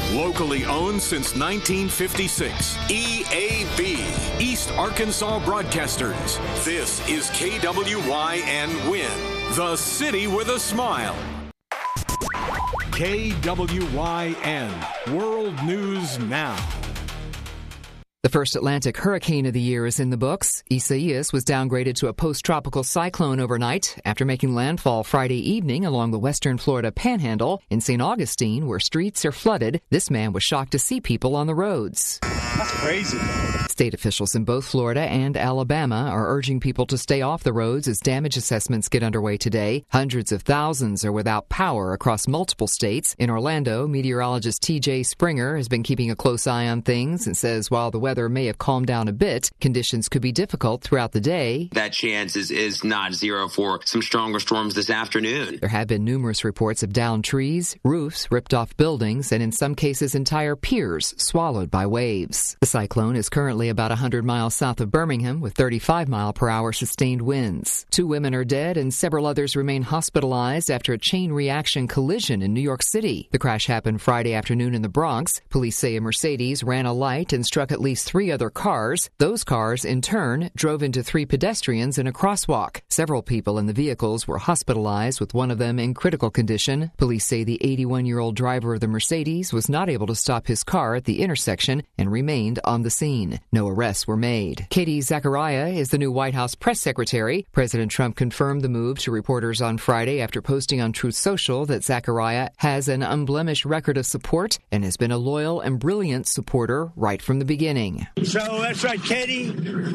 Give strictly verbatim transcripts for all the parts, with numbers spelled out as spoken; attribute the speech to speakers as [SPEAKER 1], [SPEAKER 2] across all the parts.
[SPEAKER 1] Locally owned since nineteen fifty-six. E A B, East Arkansas Broadcasters. This is K W Y N Win, the city with a smile. K W Y N, World News Now.
[SPEAKER 2] The first Atlantic hurricane of the year is in the books. Isaias was downgraded to a post-tropical cyclone overnight after making landfall Friday evening along the western Florida panhandle. In Saint Augustine, where streets are flooded, this man was shocked to see people on the roads.
[SPEAKER 3] That's crazy.
[SPEAKER 2] State officials in both Florida and Alabama are urging people to stay off the roads as damage assessments get underway today. Hundreds of thousands are without power across multiple states. In Orlando, meteorologist T J Springer has been keeping a close eye on things and says while the weather may have calmed down a bit, conditions could be difficult throughout the day.
[SPEAKER 4] That chance is, is not zero for some stronger storms this afternoon.
[SPEAKER 2] There have been numerous reports of downed trees, roofs ripped off buildings, and in some cases entire piers swallowed by waves. The cyclone is currently about one hundred miles south of Birmingham with thirty-five mile per hour sustained winds. Two women are dead and several others remain hospitalized after a chain reaction collision in New York City. The crash happened Friday afternoon in the Bronx. Police say a Mercedes ran a light and struck at least three other cars. Those cars, in turn, drove into three pedestrians in a crosswalk. Several people in the vehicles were hospitalized, with one of them in critical condition. Police say the eighty-one-year-old driver of the Mercedes was not able to stop his car at the intersection and remained on the scene. No arrests were made. Katie Zachariah is the new White House press secretary. President Trump confirmed the move to reporters on Friday after posting on Truth Social that Zachariah has an unblemished record of support and has been a loyal and brilliant supporter right from the beginning.
[SPEAKER 5] So that's right. Katie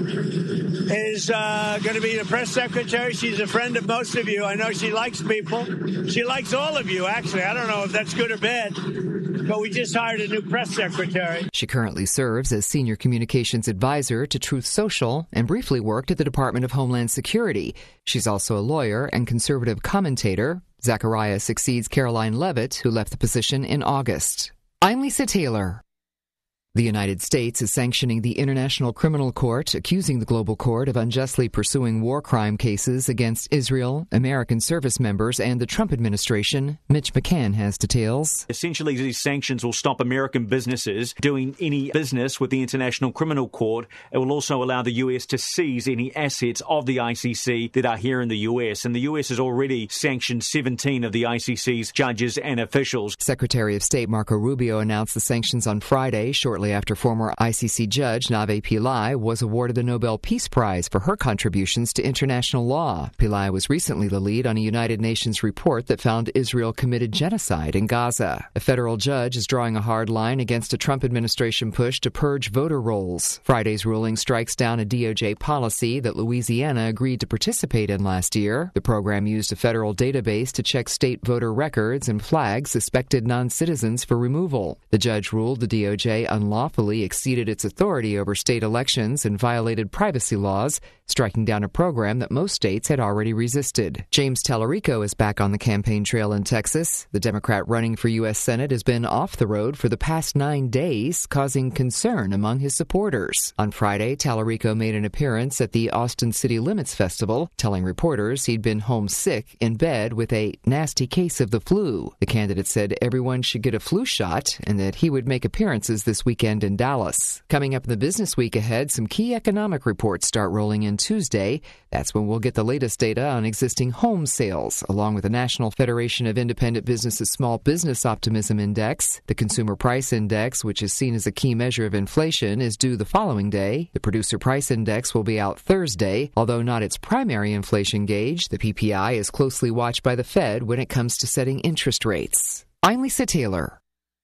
[SPEAKER 5] is uh, going to be the press secretary. She's a friend of most of you. I know she likes people. She likes all of you, actually. I don't know if that's good or bad, but we just hired a new press secretary.
[SPEAKER 2] She currently serves as senior communications advisor to Truth Social and briefly worked at the Department of Homeland Security. She's also a lawyer and conservative commentator. Zachariah succeeds Caroline Leavitt, who left the position in August. I'm Lisa Taylor. The United States is sanctioning the International Criminal Court, accusing the global court of unjustly pursuing war crime cases against Israel, American service members, and the Trump administration. Mitch McCann has details.
[SPEAKER 6] Essentially, these sanctions will stop American businesses doing any business with the International Criminal Court. It will also allow the U S to seize any assets of the I C C that are here in the U S. And the U S has already sanctioned seventeen of the I C C's judges and officials.
[SPEAKER 2] Secretary of State Marco Rubio announced the sanctions on Friday, shortly after former I C C judge Nave Pillay was awarded the Nobel Peace Prize for her contributions to international law. Pillay was recently the lead on a United Nations report that found Israel committed genocide in Gaza. A federal judge is drawing a hard line against a Trump administration push to purge voter rolls. Friday's ruling strikes down a D O J policy that Louisiana agreed to participate in last year. The program used a federal database to check state voter records and flag suspected non-citizens for removal. The judge ruled the D O J unlawful unlawfully exceeded its authority over state elections and violated privacy laws, striking down a program that most states had already resisted. James Tallarico is back on the campaign trail in Texas. The Democrat running for U S Senate has been off the road for the past nine days, causing concern among his supporters. On Friday, Tallarico made an appearance at the Austin City Limits Festival, telling reporters he'd been homesick in bed with a nasty case of the flu. The candidate said everyone should get a flu shot and that he would make appearances this weekend in Dallas. Coming up in the business week ahead, some key economic reports start rolling in Tuesday. That's when we'll get the latest data on existing home sales, along with the National Federation of Independent Businesses Small Business Optimism Index. The Consumer Price Index, which is seen as a key measure of inflation, is due the following day. The Producer Price Index will be out Thursday. Although not its primary inflation gauge, the P P I is closely watched by the Fed when it comes to setting interest rates. I'm Lisa Taylor.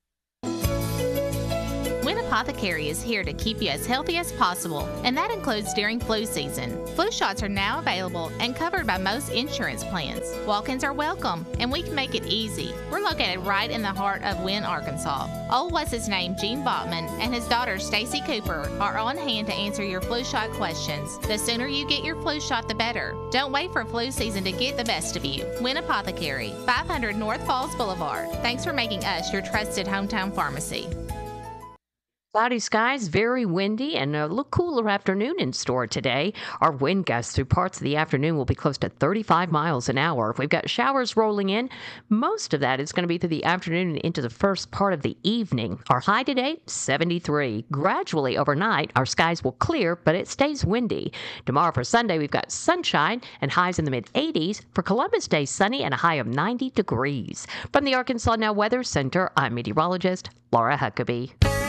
[SPEAKER 7] Win Apothecary is here to keep you as healthy as possible, and that includes during flu season. Flu shots are now available and covered by most insurance plans. Walk-ins are welcome, and we can make it easy. We're located right in the heart of Wynne, Arkansas. Old what's his name, Gene Botman, and his daughter, Stacy Cooper, are on hand to answer your flu shot questions. The sooner you get your flu shot, the better. Don't wait for flu season to get the best of you. Wynne Apothecary, five hundred North Falls Boulevard. Thanks for making us your trusted hometown pharmacy.
[SPEAKER 3] Cloudy skies, very windy, and a little cooler afternoon in store today. Our wind gusts through parts of the afternoon will be close to thirty-five miles an hour. We've got showers rolling in. Most of that is going to be through the afternoon and into the first part of the evening. Our high today, seventy-three. Gradually overnight, our skies will clear, but it stays windy. Tomorrow for Sunday, we've got sunshine and highs in the mid-eighties. For Columbus Day, sunny and a high of ninety degrees. From the Arkansas Now Weather Center, I'm meteorologist Laura Huckabee.